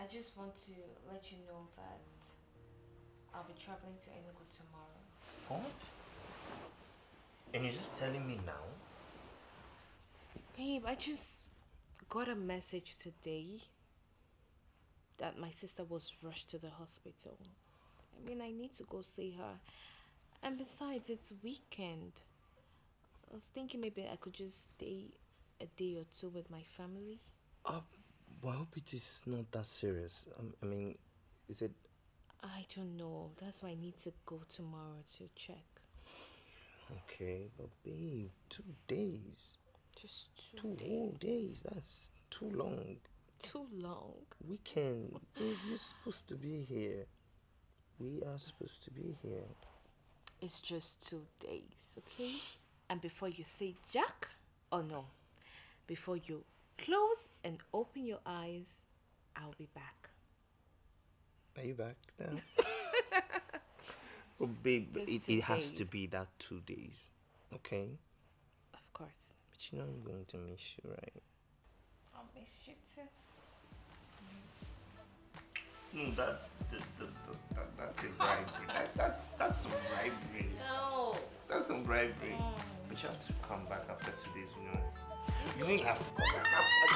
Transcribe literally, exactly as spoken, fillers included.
I just want to let you know that I'll be traveling to Enugu tomorrow. What? And you're just telling me now? Babe, I just got a message today that my sister was rushed to the hospital. I mean, I need to go see her. And besides, it's weekend. I was thinking maybe I could just stay a day or two with my family. Uh, well, I hope it is not that serious. Um, I mean, is it... I don't know. That's why I need to go tomorrow to check. Okay, but babe, two days. Just two, two days. whole days. That's too long. Too long? Weekend. Babe, you're supposed to be here. We are supposed to be here. It's just two days, okay? And before you say Jack, or no, before you close and open your eyes, I'll be back. Are you back now? Oh, babe, it, it has to be that two days. Okay? Of course. But you know I'm going to miss you, right? I'll miss you too. No, that, that, that, that that's a bribery. That, that's, that's some bribery. No. That's some bribery. Mm. But you have to come back after two days, you know. You ain't have to come back after